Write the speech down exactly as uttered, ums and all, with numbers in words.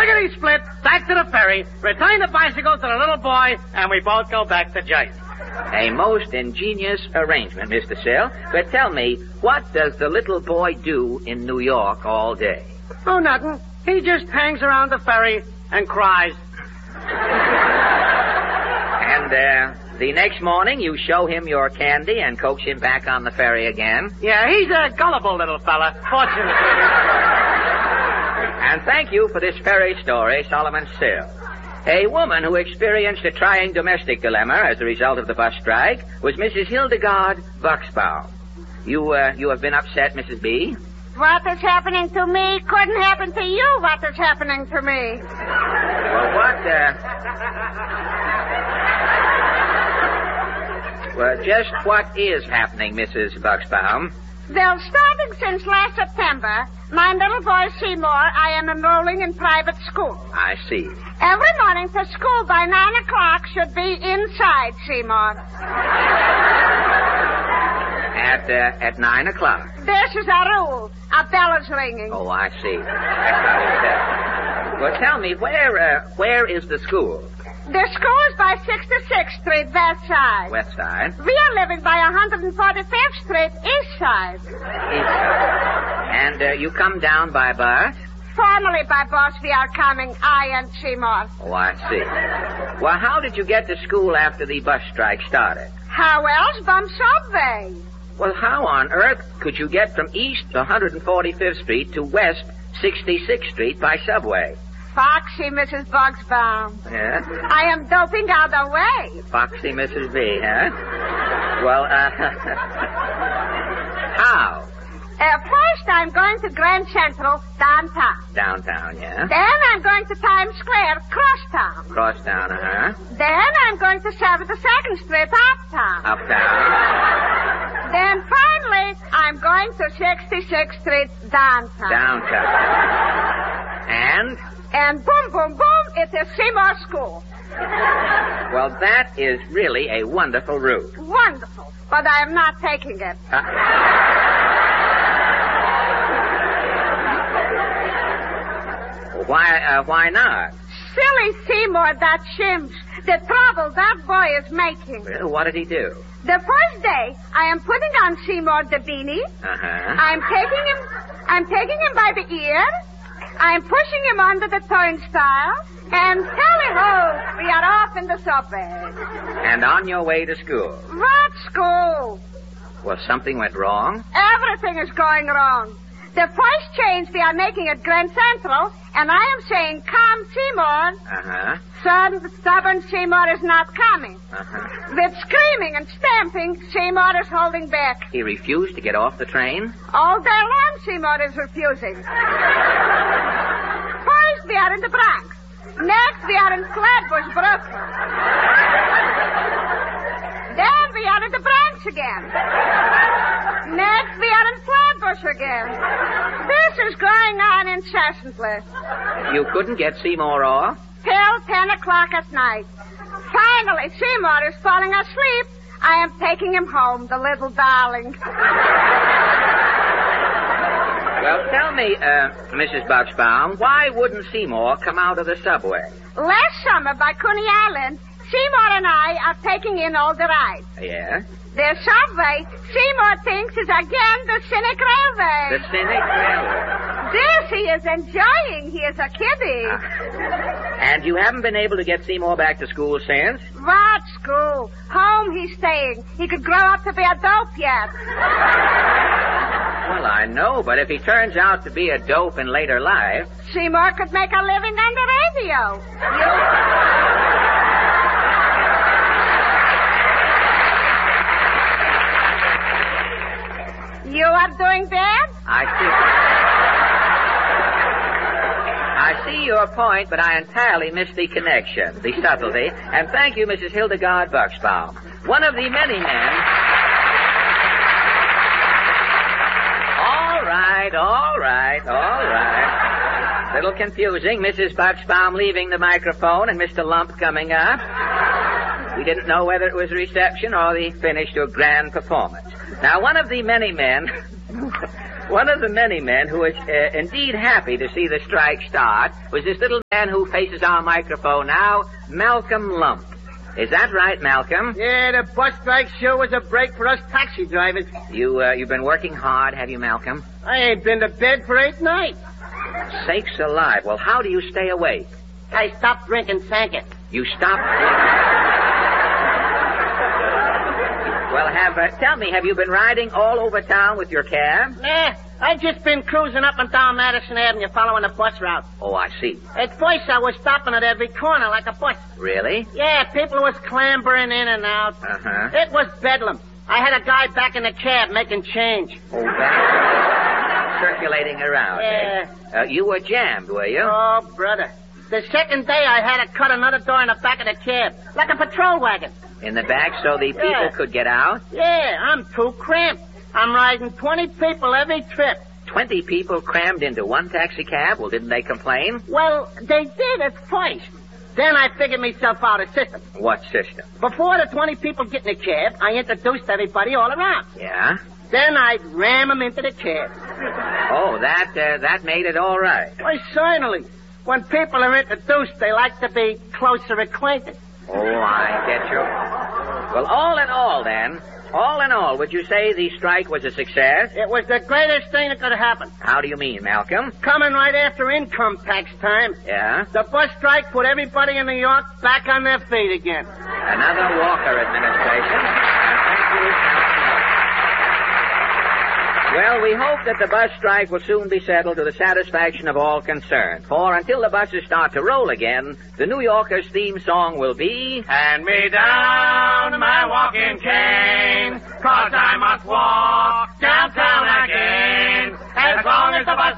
lickety-split, back to the ferry, return the bicycle to the little boy, and we both go back to Jersey. A most ingenious arrangement, Mister Sill. But tell me, what does the little boy do in New York all day? Oh, nothing. He just hangs around the ferry and cries. And, uh, the next morning you show him your candy and coax him back on the ferry again? Yeah, he's a gullible little fella, fortunately. And thank you for this ferry story, Solomon Sill. A woman who experienced a trying domestic dilemma as a result of the bus strike was Missus Hildegard Buxbaum. You, uh, you have been upset, Missus B? What is happening to me couldn't happen to you. What is happening to me? Well, what, uh... Well, just what is happening, Missus Buxbaum? Well, starting since last September, my little boy Seymour, I am enrolling in private school. I see. Every morning for school by nine o'clock should be inside, Seymour. At, uh, at nine o'clock? This is our rule. Our bell is ringing. Oh, I see. That's how it's done. Well, tell me, where, uh, where is the school? The school is by sixty-sixth Street, West Side. West Side? We are living by one forty-fifth Street, East Side. East Side. And uh, you come down by bus? Formally by bus we are coming, I and Seymour. Oh, I see. Well, how did you get to school after the bus strike started? How else? Bum subway. Well, how on earth could you get from East one forty-fifth Street to West sixty-sixth Street by subway? Foxy, Missus Buxbaum. Yeah? I am doping out the way. Foxy Missus B, huh? Well, uh... how? Uh, first, I'm going to Grand Central, downtown. Downtown, yeah? Then I'm going to Times Square, crosstown. Crosstown, uh-huh. Then I'm going to seventy-second Street, uptown. Uptown. Then finally, I'm going to sixty-sixth Street, downtown. Downtown. And? And boom, boom, boom, it is Seymour School. Well, that is really a wonderful route. Wonderful. But I am not taking it. Uh, why, uh, why not? Silly Seymour, that shimps. The trouble that boy is making. Well, what did he do? The first day, I am putting on Seymour the beanie. Uh-huh. I'm taking him, I'm taking him by the ear. I'm pushing him under the turnstile. And tally-ho, we are off in the subway. And on your way to school? What school? Well, something went wrong? Everything is going wrong. The first change we are making at Grand Central, and I am saying, come, Seymour. Uh-huh. Son, stubborn Seymour is not coming. Uh-huh. With screaming and stamping, Seymour is holding back. He refused to get off the train? All day long, Seymour is refusing. First, we are in the Bronx. Next, we are in Flatbush, Brooklyn. Then we are in the Bronx again. Next, we are in Flatbush again. This is going on incessantly. You couldn't get Seymour off? Till ten o'clock at night. Finally, Seymour is falling asleep. I am taking him home, the little darling. Well, tell me, uh, Missus Buxbaum, why wouldn't Seymour come out of the subway? Last summer by Coney Island, Seymour and I are taking in all the rides. Yeah? The subway, Seymour thinks, is again the Scenic Railway. The Scenic Railway. This he is enjoying. He is a kiddie. Uh, and you haven't been able to get Seymour back to school since? What school? Home he's staying. He could grow up to be a dope yet. Well, I know, but if he turns out to be a dope in later life... Seymour could make a living on the radio. You... You are doing bad? I see. I see your point, but I entirely missed the connection, the subtlety. And thank you, Missus Hildegard Buxbaum. One of the many men... All right, all right, all right. Little confusing. Missus Buxbaum leaving the microphone and Mister Lump coming up. We didn't know whether it was a reception or the finish to a grand performance. Now, one of the many men One of the many men who was uh, indeed happy to see the strike start was this little man who faces our microphone now, Malcolm Lump. Is that right, Malcolm? Yeah, the bus strike sure was a break for us taxi drivers. You, uh, you've been working hard, have you, Malcolm? I ain't been to bed for eight nights. Sakes alive. Well, how do you stay awake? I stopped drinking Sanka. You stopped... Well, have, uh, tell me, have you been riding all over town with your cab? Nah, I just been cruising up and down Madison Avenue following the bus route. Oh, I see. At first, I was stopping at every corner like a bus. Really? Yeah, people was clambering in and out. Uh-huh. It was bedlam. I had a guy back in the cab making change. Oh, that... circulating around, Yeah. eh? Uh, you were jammed, were you? Oh, brother. The second day, I had to cut another door in the back of the cab, like a patrol wagon. In the back so the people Yeah. could get out? Yeah, I'm too cramped. I'm riding twenty people every trip. Twenty people crammed into one taxi cab? Well, didn't they complain? Well, they did at first. Then I figured myself out a system. What system? Before the twenty people get in the cab, I introduced everybody all around. Yeah? Then I'd ram them into the cab. Oh, that, uh, that made it all right. Why, certainly. When people are introduced, they like to be closer acquainted. Oh, I get you. Well, all in all, then, all in all, would you say the strike was a success? It was the greatest thing that could have happened. How do you mean, Malcolm? Coming right after income tax time, Yeah? the bus strike put everybody in New York back on their feet again. Another Walker administration. Thank you. Well, we hope that the bus strike will soon be settled to the satisfaction of all concerned. For until the buses start to roll again, the New Yorkers' theme song will be... Hand me down my walking cane, 'cause I must walk downtown again. As long as the bus